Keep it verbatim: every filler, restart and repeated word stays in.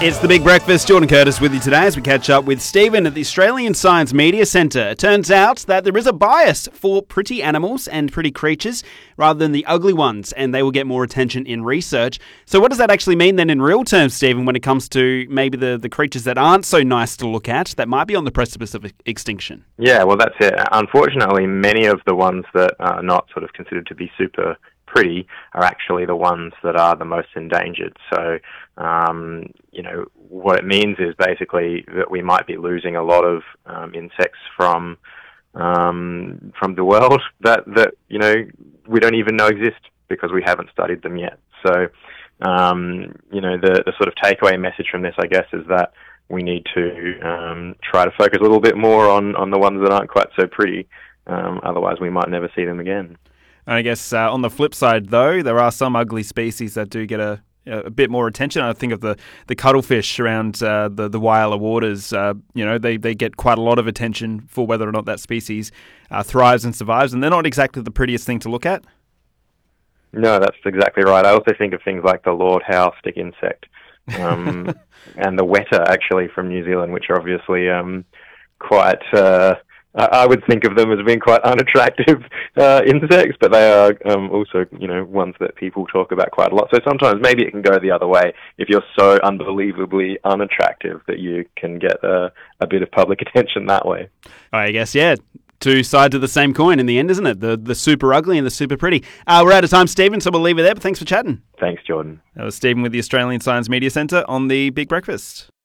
It's The Big Breakfast. Jordan Curtis with you today as we catch up with Stephen at the Australian Science Media Centre. It turns out that there is a bias for pretty animals and pretty creatures rather than the ugly ones, and they will get more attention in research. So what does that actually mean then in real terms, Stephen, when it comes to maybe the, the creatures that aren't so nice to look at, that might be on the precipice of extinction? Yeah, well, that's it. Unfortunately, many of the ones that are not sort of considered to be super pretty are actually the ones that are the most endangered. So, um, you know, what it means is basically that we might be losing a lot of um, insects from um, from the world that, that, you know, we don't even know exist because we haven't studied them yet. So, um, you know, the, the sort of takeaway message from this, I guess, is that we need to um, try to focus a little bit more on, on the ones that aren't quite so pretty. Um, otherwise, we might never see them again. And I guess uh, on the flip side, though, there are some ugly species that do get a, a bit more attention. I think of the, the cuttlefish around uh, the, the Wyala waters. Uh, you know, they, they get quite a lot of attention for whether or not that species uh, thrives and survives, and they're not exactly the prettiest thing to look at. No, that's exactly right. I also think of things like the Lord Howe stick insect um, and the weta, actually, from New Zealand, which are obviously um, quite... Uh, I would think of them as being quite unattractive uh, insects, but they are um, also, you know, ones that people talk about quite a lot. So sometimes maybe it can go the other way if you're so unbelievably unattractive that you can get a, a bit of public attention that way. I guess, yeah. Two sides of the same coin in the end, isn't it? The the super ugly and the super pretty. Uh, we're out of time, Stephen, so we'll leave it there, but thanks for chatting. Thanks, Jordan. That was Stephen with the Australian Science Media Centre on The Big Breakfast.